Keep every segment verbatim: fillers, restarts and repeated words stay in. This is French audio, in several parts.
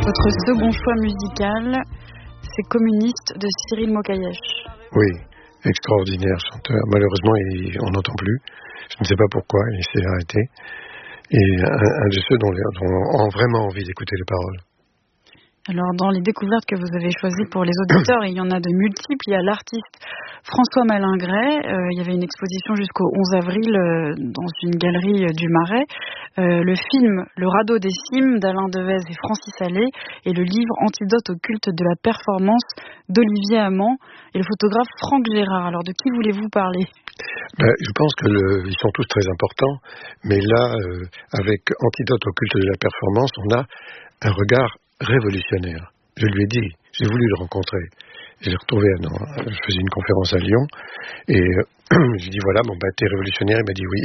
Votre second choix musical, c'est Communiste de Cyril Mokayesh. Oui, extraordinaire chanteur. Malheureusement, il, on n'entend plus. Je ne sais pas pourquoi, il s'est arrêté. Et un, un de ceux dont, dont on a vraiment envie d'écouter les paroles. Alors, dans les découvertes que vous avez choisies pour les auditeurs, il y en a de multiples. Il y a l'artiste François Malingret. Euh, il y avait une exposition jusqu'au onze avril euh, dans une galerie euh, du Marais. Euh, le film Le radeau des cimes d'Alain Devez et Francis Allais. Et le livre Antidote au culte de la performance d'Olivier Amand. Et le photographe Franck Gérard. Alors, de qui voulez-vous parler ? Ben, je pense que le, ils sont tous très importants. Mais là, euh, avec Antidote au culte de la performance, on a un regard révolutionnaire. Je lui ai dit, j'ai voulu le rencontrer. Je l'ai retrouvé à Nantes. Je faisais une conférence à Lyon et euh, je lui ai dit voilà, bon bah t'es révolutionnaire. Il m'a dit oui.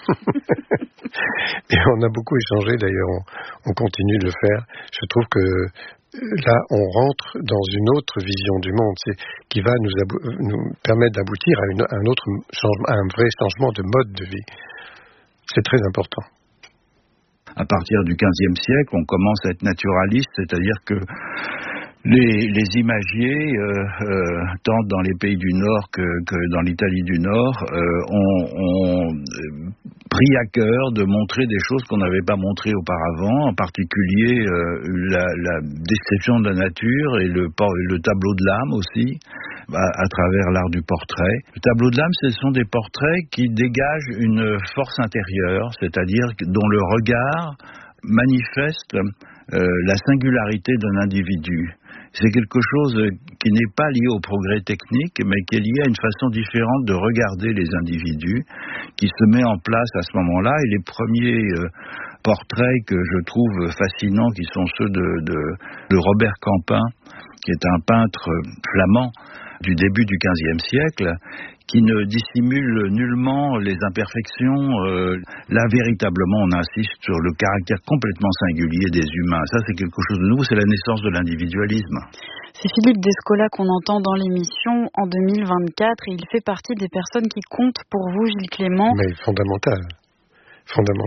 Et on a beaucoup échangé. D'ailleurs, on, on continue de le faire. Je trouve que là, on rentre dans une autre vision du monde, c'est qui va nous, abou- nous permettre d'aboutir à, une, à un autre changement, à un vrai changement de mode de vie. C'est très important. À partir du quinzième siècle, on commence à être naturaliste, c'est-à-dire que les, les imagiers, euh, euh, tant dans les pays du Nord que, que dans l'Italie du Nord, euh, ont, ont pris à cœur de montrer des choses qu'on n'avait pas montrées auparavant, en particulier euh, la, la description de la nature et le, le tableau de l'âme aussi, à, à travers l'art du portrait. Le tableau de l'âme, ce sont des portraits qui dégagent une force intérieure, c'est-à-dire dont le regard manifeste euh, la singularité d'un individu. C'est quelque chose qui n'est pas lié au progrès technique, mais qui est lié à une façon différente de regarder les individus, qui se met en place à ce moment-là. Et les premiers euh, portraits que je trouve fascinants, qui sont ceux de, de, de Robert Campin, qui est un peintre flamand du début du quinzième siècle, qui ne dissimule nullement les imperfections. Euh, là, véritablement, on insiste sur le caractère complètement singulier des humains. Ça, c'est quelque chose de nouveau, c'est la naissance de l'individualisme. C'est Philippe Descola qu'on entend dans l'émission en deux mille vingt-quatre, et il fait partie des personnes qui comptent pour vous, Gilles Clément. Mais fondamental. Fondamental.